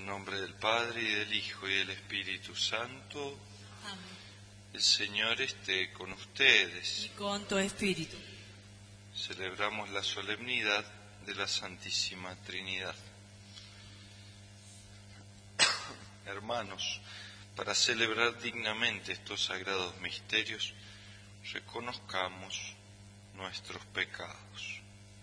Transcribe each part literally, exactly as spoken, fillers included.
el nombre del Padre, y del Hijo, y del Espíritu Santo. Amén. El Señor esté con ustedes. Y con tu espíritu. Celebramos la solemnidad de la Santísima Trinidad. Hermanos, para celebrar dignamente estos sagrados misterios, reconozcamos nuestros pecados.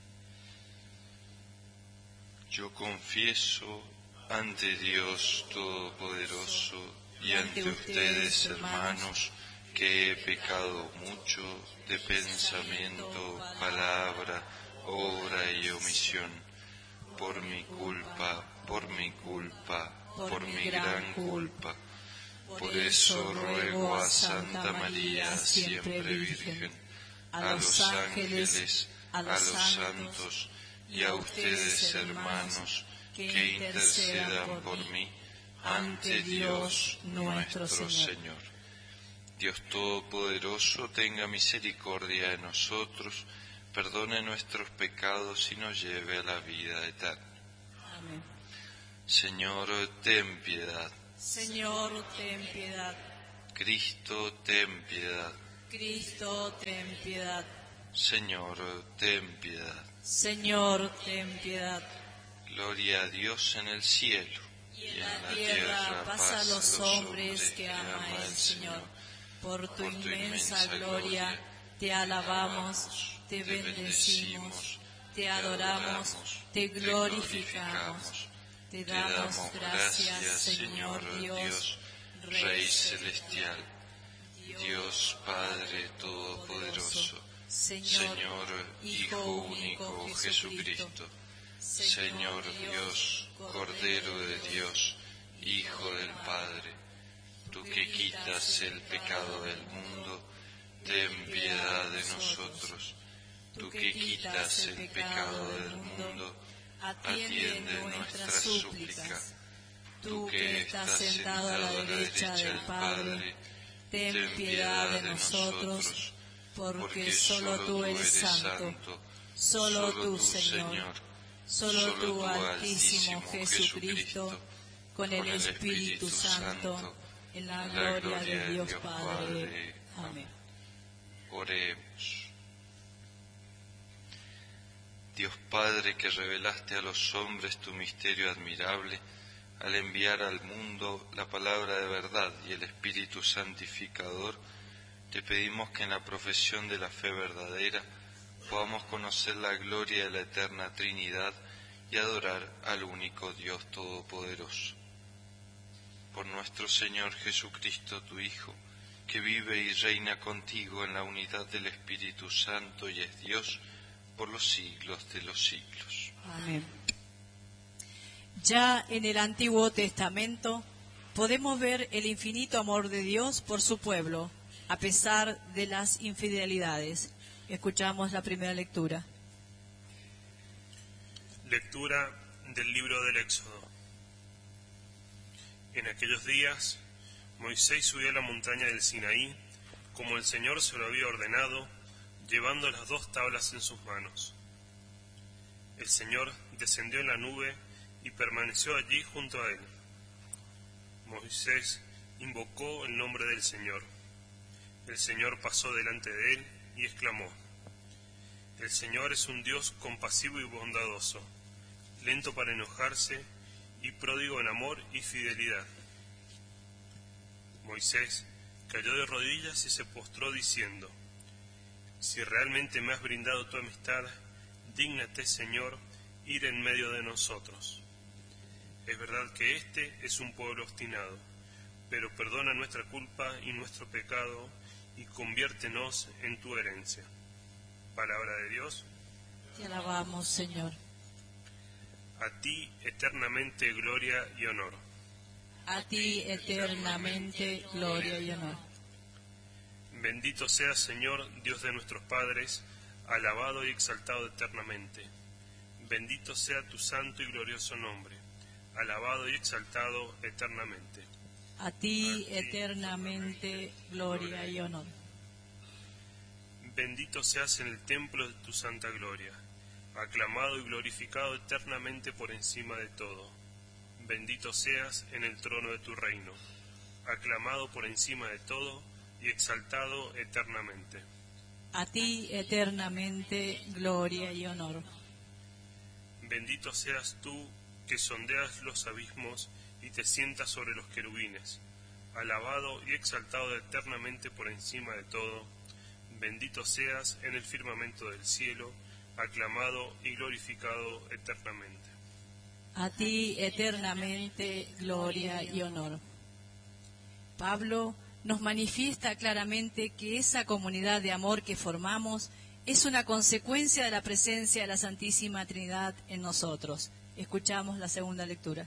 Yo confieso ante Dios Todopoderoso y ante ustedes, hermanos, que he pecado mucho de pensamiento, palabra, obra y omisión, por mi culpa, por mi culpa, por mi gran culpa. Por eso ruego a Santa María, siempre Virgen, a los ángeles, a los santos y a ustedes, hermanos, que intercedan por mí ante Dios nuestro Señor. Dios Todopoderoso, tenga misericordia de nosotros, perdone nuestros pecados y nos lleve a la vida eterna. Amén. Señor, ten piedad. Señor, ten piedad. Cristo, ten piedad. Cristo, ten piedad. Señor, ten piedad. Señor, ten piedad. Gloria a Dios en el cielo. Y en la tierra paz a los hombres que ama el Señor. Por tu inmensa gloria te alabamos, te bendecimos, te adoramos, te glorificamos. Te damos gracias, Señor Dios, Rey celestial, Dios Padre Todopoderoso, Señor Hijo único Jesucristo, Señor Dios, Cordero de Dios, Hijo del Padre, tú que quitas el pecado del mundo, ten piedad de nosotros. Tú que quitas el pecado del mundo, atiende nuestra súplica. Tú que estás sentado a la derecha del Padre, ten piedad de nosotros, porque solo tú eres santo, solo tú, Señor, solo tú, Altísimo Jesucristo, con el Espíritu Santo, en la gloria de Dios Padre. Amén. Oremos. Dios Padre, que revelaste a los hombres tu misterio admirable, al enviar al mundo la palabra de verdad y el Espíritu santificador, te pedimos que en la profesión de la fe verdadera podamos conocer la gloria de la eterna Trinidad y adorar al único Dios Todopoderoso. Por nuestro Señor Jesucristo, tu Hijo, que vive y reina contigo en la unidad del Espíritu Santo y es Dios por los siglos de los siglos. Amén. Ya en el Antiguo Testamento podemos ver el infinito amor de Dios por su pueblo, a pesar de las infidelidades. Escuchamos la primera lectura. Lectura del libro del Éxodo. En aquellos días, Moisés subió a la montaña del Sinaí, como el Señor se lo había ordenado, llevando las dos tablas en sus manos. El Señor descendió en la nube y permaneció allí junto a él. Moisés invocó el nombre del Señor. El Señor pasó delante de él y exclamó: El Señor es un Dios compasivo y bondadoso, lento para enojarse y pródigo en amor y fidelidad. Moisés cayó de rodillas y se postró diciendo: Si realmente me has brindado tu amistad, dígnate, Señor, ir en medio de nosotros. Es verdad que este es un pueblo obstinado, pero perdona nuestra culpa y nuestro pecado y conviértenos en tu herencia. Palabra de Dios. Te alabamos, Señor. A ti eternamente gloria y honor. A ti eternamente gloria y honor. Bendito seas, Señor, Dios de nuestros padres, alabado y exaltado eternamente. Bendito sea tu santo y glorioso nombre, alabado y exaltado eternamente. A ti eternamente gloria y honor. Bendito seas en el templo de tu santa gloria, aclamado y glorificado eternamente por encima de todo. bendito seas en el trono de tu reino, aclamado por encima de todo y exaltado eternamente. A ti eternamente gloria y honor. Bendito seas tú que sondeas los abismos y te sientas sobre los querubines, alabado y exaltado eternamente por encima de todo. Bendito seas en el firmamento del cielo, aclamado y glorificado eternamente. A ti eternamente gloria y honor. Pablo nos manifiesta claramente que esa comunidad de amor que formamos es una consecuencia de la presencia de la Santísima Trinidad en nosotros. Escuchamos la segunda lectura.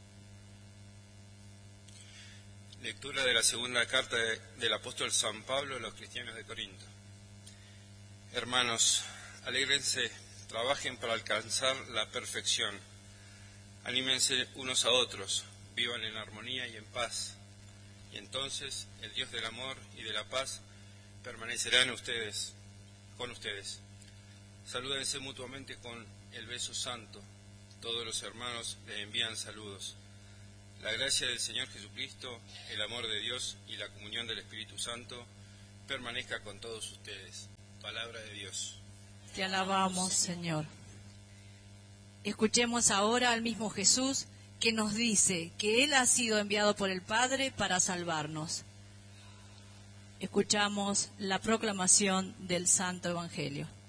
Lectura de la segunda carta de, del apóstol San Pablo a los cristianos de Corinto. Hermanos, alégrense, trabajen para alcanzar la perfección. Anímense unos a otros, vivan en armonía y en paz. Y entonces el Dios del amor y de la paz permanecerá en ustedes, con ustedes. Salúdense mutuamente con el beso santo. Todos los hermanos les envían saludos. La gracia del Señor Jesucristo, el amor de Dios y la comunión del Espíritu Santo permanezca con todos ustedes. Palabra de Dios. Te alabamos, Señor. Escuchemos ahora al mismo Jesús que nos dice que Él ha sido enviado por el Padre para salvarnos. Escuchamos la proclamación del Santo Evangelio.